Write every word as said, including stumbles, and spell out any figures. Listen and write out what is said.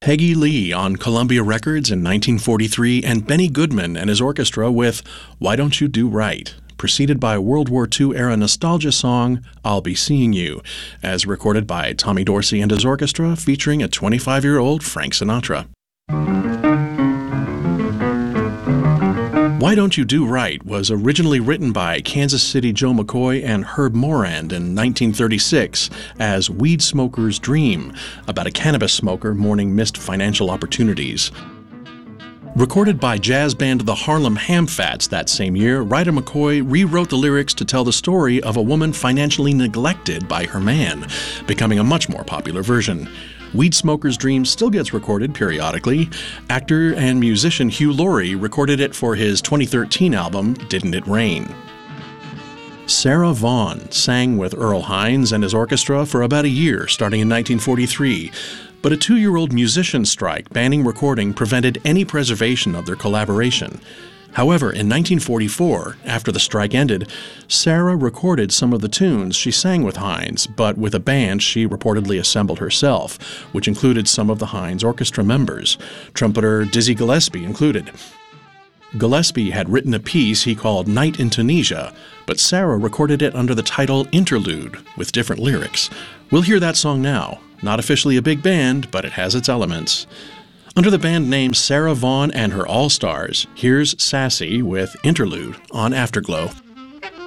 Peggy Lee on Columbia Records in nineteen forty-three, and Benny Goodman and his orchestra with Why Don't You Do Right, preceded by World War Two era nostalgia song I'll Be Seeing You, as recorded by Tommy Dorsey and his orchestra, featuring a twenty-five-year-old Frank Sinatra. Why Don't You Do Right was originally written by Kansas City Joe McCoy and Herb Morand in nineteen thirty-six as Weed Smoker's Dream, about a cannabis smoker mourning missed financial opportunities. Recorded by jazz band the Harlem Hamfats that same year, writer McCoy rewrote the lyrics to tell the story of a woman financially neglected by her man, becoming a much more popular version. Weed Smoker's Dream still gets recorded periodically. Actor and musician Hugh Laurie recorded it for his twenty thirteen album, Didn't It Rain? Sarah Vaughan sang with Earl Hines and his orchestra for about a year, starting in nineteen forty-three. But a two-year-old musician strike banning recording prevented any preservation of their collaboration. However, in nineteen forty-four, after the strike ended, Sarah recorded some of the tunes she sang with Hines, but with a band she reportedly assembled herself, which included some of the Hines orchestra members, trumpeter Dizzy Gillespie included. Gillespie had written a piece he called Night in Tunisia, but Sarah recorded it under the title Interlude, with different lyrics. We'll hear that song now. Not officially a big band, but it has its elements. Under the band name Sarah Vaughan and her All-Stars, here's Sassy with Interlude on Afterglow.